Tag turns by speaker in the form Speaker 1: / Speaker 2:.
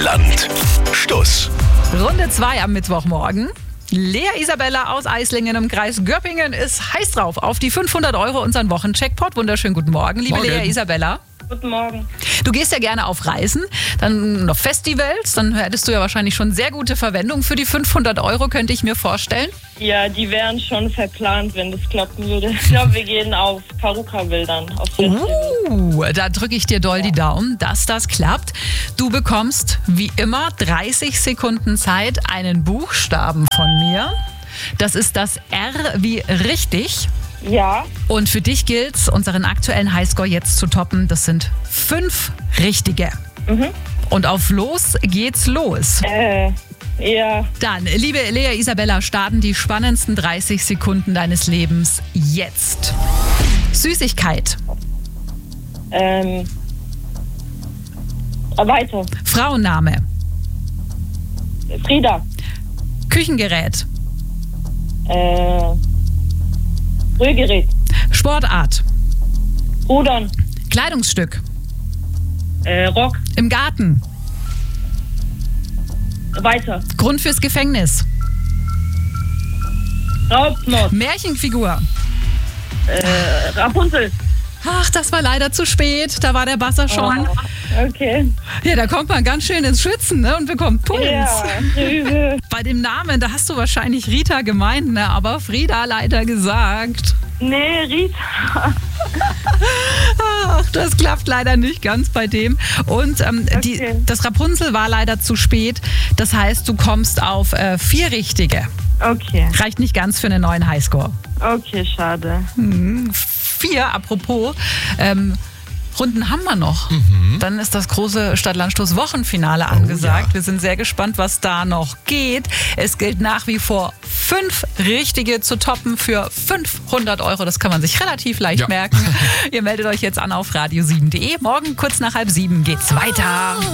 Speaker 1: Land. Stuss.
Speaker 2: Runde 2 am Mittwochmorgen. Lea Isabella aus Eislingen im Kreis Göppingen ist heiß drauf auf die 500 € unseren Wochencheckpot. Wunderschönen guten Morgen, liebe
Speaker 3: Morgen.
Speaker 2: Lea Isabella.
Speaker 4: Guten Morgen.
Speaker 2: Du gehst ja gerne auf Reisen, dann noch Festivals, dann hättest du ja wahrscheinlich schon sehr gute Verwendung für die 500 €, könnte ich mir vorstellen.
Speaker 4: Ja, die wären schon verplant, wenn das klappen würde. Ich glaube, wir gehen auf Paruka-Bildern. Auf Festivals.
Speaker 2: Da drücke ich dir doll die Daumen, dass das klappt. Du bekommst wie immer 30 Sekunden Zeit, einen Buchstaben von mir. Das ist das R wie richtig.
Speaker 4: Ja,
Speaker 2: Und für dich gilt's, unseren aktuellen Highscore jetzt zu toppen. Das sind 5 richtige. Und auf los geht's los.
Speaker 4: ja,
Speaker 2: Dann, liebe Lea Isabella, starten die spannendsten 30 Sekunden deines Lebens jetzt. Süßigkeit,
Speaker 4: weiter.
Speaker 2: Frauenname,
Speaker 4: Frieda,
Speaker 2: Küchengerät,
Speaker 4: Rührgerät,
Speaker 2: Sportart,
Speaker 4: Rudern,
Speaker 2: Kleidungsstück,
Speaker 4: Rock,
Speaker 2: im Garten,
Speaker 4: weiter.
Speaker 2: Grund fürs Gefängnis,
Speaker 4: Raubmord,
Speaker 2: Märchenfigur.
Speaker 4: Rapunzel.
Speaker 2: Ach, das war leider zu spät. Da war der Basser schon.
Speaker 4: Okay.
Speaker 2: Ja, da kommt man ganz schön ins Schwitzen, ne, und bekommt Puls.
Speaker 4: Ja, übel.
Speaker 2: Bei dem Namen, da hast du wahrscheinlich Rita gemeint, ne, aber Frieda leider gesagt.
Speaker 4: Nee, Rita.
Speaker 2: Ach, das klappt leider nicht ganz bei dem. Und
Speaker 4: Okay.
Speaker 2: das Rapunzel war leider zu spät. Das heißt, du kommst auf 4 richtige.
Speaker 4: Okay.
Speaker 2: Reicht nicht ganz für einen neuen Highscore.
Speaker 4: Okay, schade.
Speaker 2: 4, apropos, Runden haben wir noch. Dann ist das große Stadt-Land-Stoß-Wochenfinale angesagt.
Speaker 3: ja.
Speaker 2: Wir sind sehr gespannt, was da noch geht. Es gilt nach wie vor 5 richtige zu toppen für 500 €. Das kann man sich relativ leicht merken. Ihr meldet euch jetzt an auf radio7.de. Morgen kurz nach 6:30 geht's weiter.